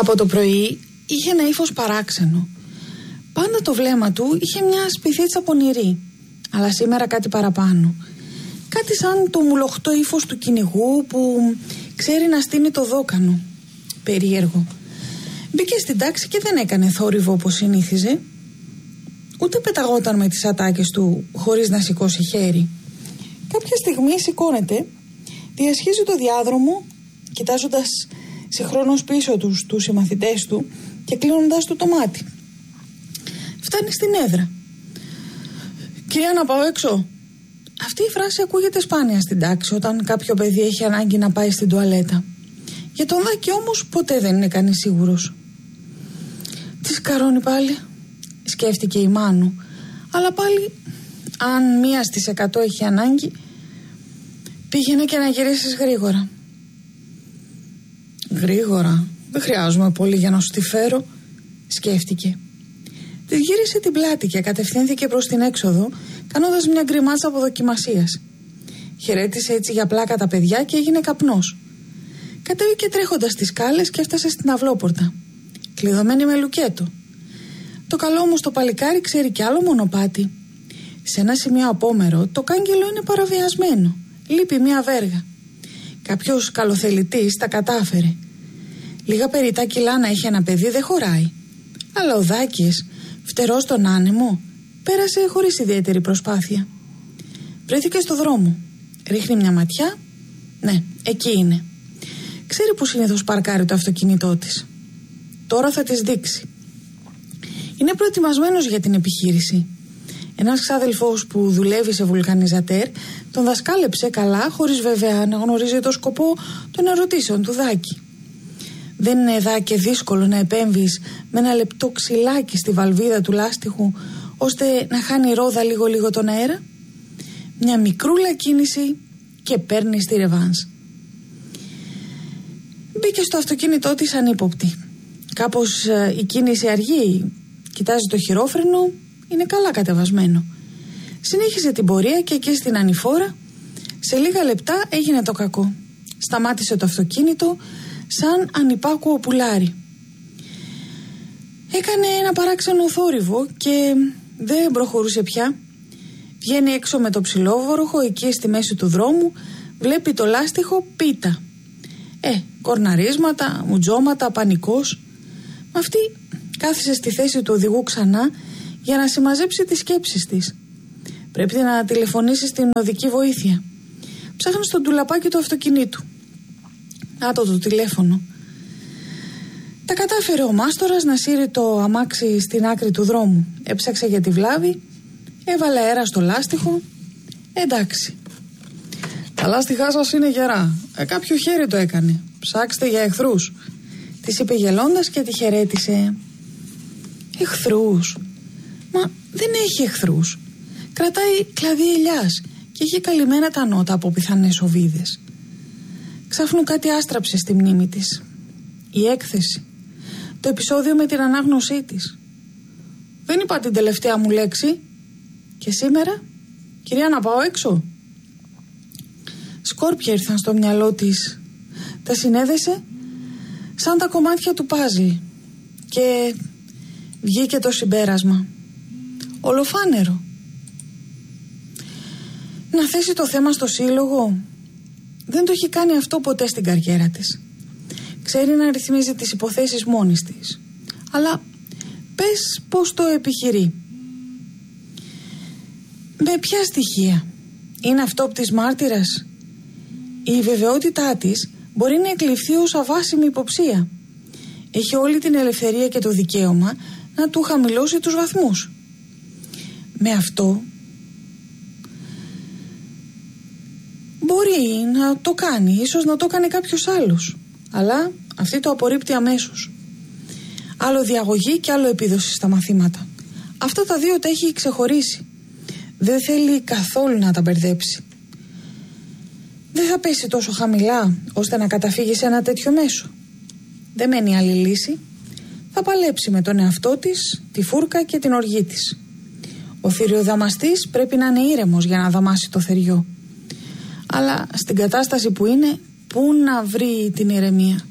Από το πρωί είχε ένα ύφος παράξενο. Πάντα το βλέμμα του είχε μια σπιθίτσα πονηρή, αλλά σήμερα κάτι παραπάνω. Κάτι σαν το μουλοχτό ύφος του κυνηγού που ξέρει να στείνει το δόκανο. Περίεργο. Μπήκε στην τάξη και δεν έκανε θόρυβο όπως συνήθιζε. Ούτε πεταγόταν με τις ατάκες του χωρίς να σηκώσει χέρι. Κάποια στιγμή σηκώνεται, διασχίζει το διάδρομο, κοιτάζοντας συγχρόνως πίσω τους συμμαθητές του και κλείνοντας του το μάτι. Φτάνει στην έδρα. «Κυρία, να πάω έξω?» Αυτή η φράση ακούγεται σπάνια στην τάξη όταν κάποιο παιδί έχει ανάγκη να πάει στην τουαλέτα. Για τον Δάκη όμως ποτέ δεν είναι κανείς σίγουρος. «Τι σκαρώνει πάλι?» σκέφτηκε η Μάνου. Αλλά πάλι, αν 1 στις 100 έχει ανάγκη, πήγαινε και να γυρίσεις γρήγορα. «Γρήγορα? Δεν χρειάζομαι πολύ για να σου τη φέρω», σκέφτηκε. Της γύρισε την πλάτη και κατευθύνθηκε προς την έξοδο, κάνοντας μια γκριμάτσα αποδοκιμασίας. Χαιρέτησε έτσι για πλάκα τα παιδιά και έγινε καπνός. Κατέβηκε τρέχοντας τις σκάλες και έφτασε στην αυλόπορτα, κλειδωμένη με λουκέτο. Το καλό όμως το παλικάρι ξέρει κι άλλο μονοπάτι. Σε ένα σημείο απόμερο το κάγκελο είναι παραβιασμένο. Λείπει μια βέργα. Κάποιος καλοθελητής τα κατάφερε. Λίγα περιτά κιλά να έχει ένα παιδί δεν χωράει. Αλλά ο Δάκης, φτερός στον άνεμο, πέρασε χωρίς ιδιαίτερη προσπάθεια. Βρέθηκε στο δρόμο. Ρίχνει μια ματιά. Ναι, εκεί είναι. Ξέρει που συνήθως παρκάρει το αυτοκίνητό της. Τώρα θα της δείξει. Είναι προετοιμασμένος για την επιχείρηση. Ένας ξάδελφος που δουλεύει σε βουλκανιζατέρ τον δασκάλεψε καλά, χωρίς βέβαια να γνωρίζει το σκοπό των ερωτήσεων του Δάκη. Δεν είναι Δάκη δύσκολο να επέμβεις με ένα λεπτό ξυλάκι στη βαλβίδα του λάστιχου ώστε να χάνει ρόδα λίγο τον αέρα? Μια μικρούλα κίνηση και παίρνει τη ρεβάνς. Μπήκε στο αυτοκίνητό της ανύποπτη. Κάπως η κίνηση αργεί. Κοιτάζει το χειρόφρενο, είναι καλά κατεβασμένο. Συνέχισε την πορεία και εκεί στην ανηφόρα σε λίγα λεπτά έγινε το κακό. Σταμάτησε το αυτοκίνητο σαν ανυπάκουο πουλάρι. Έκανε ένα παράξενο θόρυβο και δεν προχωρούσε πια. Βγαίνει έξω με το ψιλόβοροχο εκεί στη μέση του δρόμου, βλέπει το λάστιχο πίτα. Κορναρίσματα, μουτζώματα, πανικός. Αυτή κάθισε στη θέση του οδηγού ξανά για να συμμαζέψει τις σκέψεις της. Πρέπει να τηλεφωνήσει στην οδική βοήθεια. Ψάχνει στο ντουλαπάκι του αυτοκινήτου. Άτο το τηλέφωνο. Τα κατάφερε ο μάστορας να σύρει το αμάξι στην άκρη του δρόμου. Έψαξε για τη βλάβη, έβαλε αέρα στο λάστιχο. Εντάξει. Τα λάστιχά σας είναι γερά. Κάποιο χέρι το έκανε. Ψάξτε για εχθρούς, της είπε γελώντας και τη χαιρέτησε. Εχθρούς? Μα δεν έχει εχθρούς. Κρατάει κλαδί ελιάς και έχει καλυμμένα τα νότα από πιθανές οβίδες. Ξάφνου κάτι άστραψε στη μνήμη της. Η έκθεση. Το επεισόδιο με την ανάγνωσή της. Δεν είπα την τελευταία μου λέξη. Και σήμερα? Κυρία, να πάω έξω? Σκόρπια ήρθαν στο μυαλό της. Τα συνέδεσε σαν τα κομμάτια του πάζλ. Και βγήκε το συμπέρασμα. Ολοφάνερο. Να θέσει το θέμα στο σύλλογο. Δεν το έχει κάνει αυτό ποτέ στην καριέρα της. Ξέρει να ρυθμίζει τις υποθέσεις μόνης της. Αλλά πες πώς το επιχειρεί. Με ποια στοιχεία? Είναι αυτόπτης μάρτυρας? Η βεβαιότητά της μπορεί να εκλειφθεί ως αβάσιμη υποψία. Έχει όλη την ελευθερία και το δικαίωμα να του χαμηλώσει τους βαθμούς. Με αυτό μπορεί να το κάνει, ίσως να το κάνει κάποιος άλλος, αλλά αυτή το απορρίπτει αμέσως. Άλλο διαγωγή και άλλο επίδοση στα μαθήματα. Αυτά τα δύο τα έχει ξεχωρίσει. Δεν θέλει καθόλου να τα μπερδέψει. Δεν θα πέσει τόσο χαμηλά ώστε να καταφύγει σε ένα τέτοιο μέσο. Δεν μένει άλλη λύση. Θα παλέψει με τον εαυτό της, τη φούρκα και την οργή της. Ο θηριοδαμαστής πρέπει να είναι ήρεμος για να δαμάσει το θεριό. Αλλά στην κατάσταση που είναι, πού να βρει την ηρεμία?